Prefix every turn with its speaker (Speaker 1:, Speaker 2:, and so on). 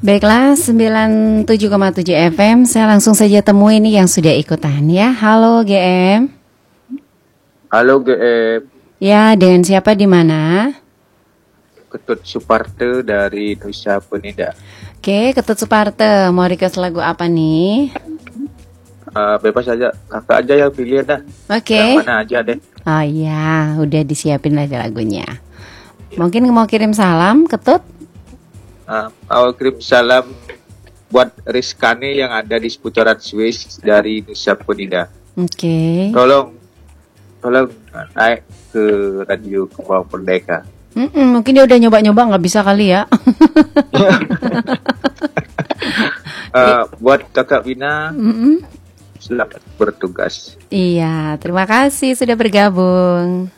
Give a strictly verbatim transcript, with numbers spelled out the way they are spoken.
Speaker 1: Baiklah, sembilan puluh tujuh koma tujuh F M. Saya langsung saja temui nih yang sudah ikutan ya. Halo G M.
Speaker 2: Halo G M.
Speaker 1: Ya, dengan siapa di mana?
Speaker 2: Ketut Suparte dari Nusa Penida.
Speaker 1: Oke, Ketut Suparte, mau request lagu apa nih?
Speaker 2: Uh, bebas aja, kakak aja yang pilih dah.
Speaker 1: Oke.
Speaker 2: Yang mana aja deh.
Speaker 1: Oh iya, udah disiapin aja lagunya. Mungkin mau kirim salam, Ketut?
Speaker 2: Uh, awal kirim salam buat Rizkani yang ada di seputaran Swiss dari Nusa Penida.
Speaker 1: Oke.
Speaker 2: Tolong, tolong naik ke radio Kembang Merdeka.
Speaker 1: Mm-mm, mungkin dia udah nyoba-nyoba nggak bisa kali ya.
Speaker 2: uh, buat kakak Vina.
Speaker 1: Mm-mm.
Speaker 2: Selamat bertugas.
Speaker 1: Iya, terima kasih sudah bergabung.